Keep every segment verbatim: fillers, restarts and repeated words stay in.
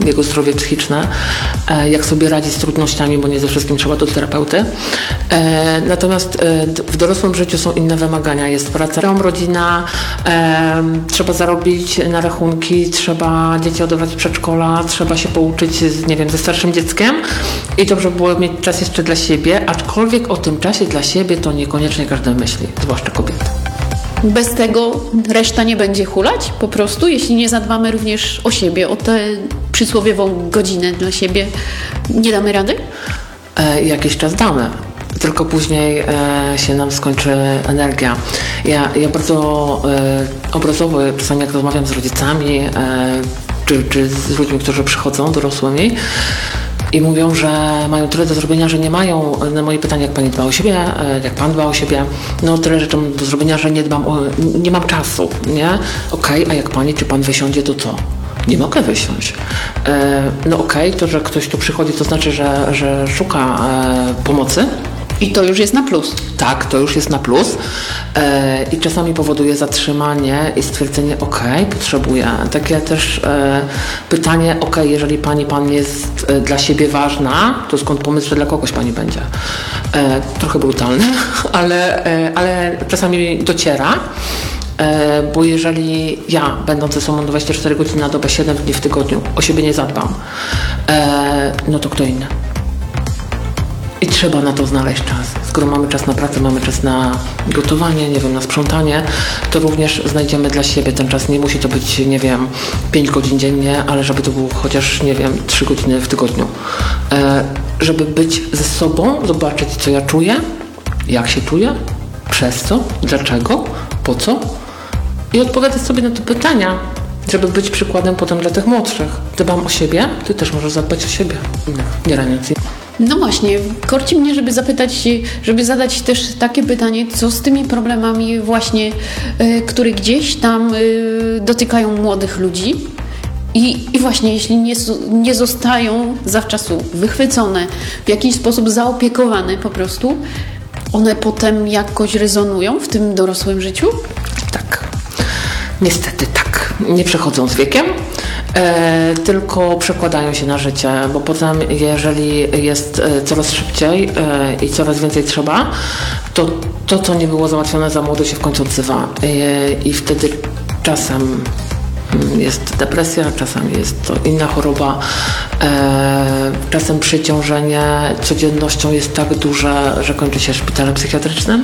jego zdrowie psychiczne, jak sobie radzi z trudnościami, bo nie ze wszystkim trzeba do terapeuty. Natomiast w dorosłym życiu są inne wymagania. Jest praca, rodzina, trzeba zarobić na rachunki, trzeba dzieci odebrać z przedszkola, trzeba się pouczyć z, nie wiem, ze starszym dzieckiem i dobrze było mieć czas jeszcze dla siebie, aczkolwiek o tym czasie dla siebie to niekoniecznie każdy myśli, zwłaszcza kobiety. Bez tego reszta nie będzie hulać po prostu, jeśli nie zadbamy również o siebie, o tę przysłowiową godzinę dla siebie, nie damy rady? E, jakiś czas damy, tylko później e, się nam skończy energia. Ja, ja bardzo e, obrazowo, czasami jak rozmawiam z rodzicami e, czy, czy z ludźmi, którzy przychodzą, dorosłymi, i mówią, że mają tyle do zrobienia, że nie mają, na moje pytanie, jak pani dba o siebie, jak pan dba o siebie, no tyle rzeczy mam do zrobienia, że nie dbam o, nie mam czasu, nie? Okej, okay, a jak pani, czy pan wysiądzie, to co? Nie mogę wysiąść. E, no okej, okay, to, że ktoś tu przychodzi, to znaczy, że, że szuka e, pomocy. I to już jest na plus. Tak, to już jest na plus e, i czasami powoduje zatrzymanie i stwierdzenie, okej, okay, potrzebuję. Takie też e, pytanie, okej, okay, jeżeli pani, pan jest e, dla siebie ważna, to skąd pomysł, że dla kogoś pani będzie? E, trochę brutalne, ale, e, ale czasami dociera. E, bo jeżeli ja, będąc ze sobą dwadzieścia cztery godziny na dobę, siedem dni w tygodniu, o siebie nie zadbam, e, no to kto inny? I trzeba na to znaleźć czas. Skoro mamy czas na pracę, mamy czas na gotowanie, nie wiem, na sprzątanie, to również znajdziemy dla siebie ten czas. Nie musi to być, nie wiem, pięć godzin dziennie, ale żeby to było chociaż, nie wiem, trzy godziny w tygodniu. E, żeby być ze sobą, zobaczyć, co ja czuję, jak się czuję, przez co, dlaczego, po co i odpowiadać sobie na te pytania, żeby być przykładem potem dla tych młodszych. Dbam o siebie, ty też możesz zadbać o siebie. Nie raniąc. No właśnie, korci mnie, żeby zapytać, żeby zadać też takie pytanie, co z tymi problemami właśnie, y, które gdzieś tam y, dotykają młodych ludzi i, i właśnie jeśli nie, nie zostają zawczasu wychwycone, w jakiś sposób zaopiekowane po prostu, one potem jakoś rezonują w tym dorosłym życiu? Tak, niestety tak. Nie przechodzą z wiekiem. E, tylko przekładają się na życie, bo potem jeżeli jest e, coraz szybciej e, i coraz więcej trzeba, to to, co nie było załatwione za młodo, się w końcu odzywa e, i wtedy czasem jest depresja, czasem jest to inna choroba, e, czasem przeciążenie codziennością jest tak duże, że kończy się szpitalem psychiatrycznym.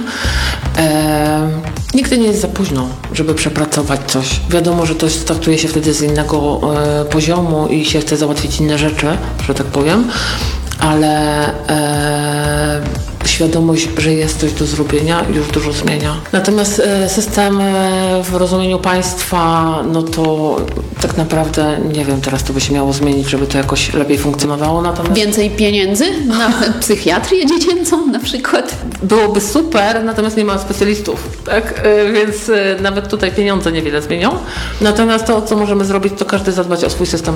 E, nigdy nie jest za późno, żeby przepracować coś. Wiadomo, że to startuje się wtedy z innego e, poziomu i się chce załatwić inne rzeczy, że tak powiem, ale e, świadomość, że jest coś do zrobienia, już dużo zmienia. Natomiast e, system e, w rozumieniu państwa, no to tak naprawdę nie wiem, teraz to by się miało zmienić, żeby to jakoś lepiej funkcjonowało. Natomiast więcej pieniędzy na psychiatrię dziecięcą na przykład? Byłoby super, natomiast nie ma specjalistów, tak? E, więc e, nawet tutaj pieniądze niewiele zmienią. Natomiast to, co możemy zrobić, to każdy zadbać o swój system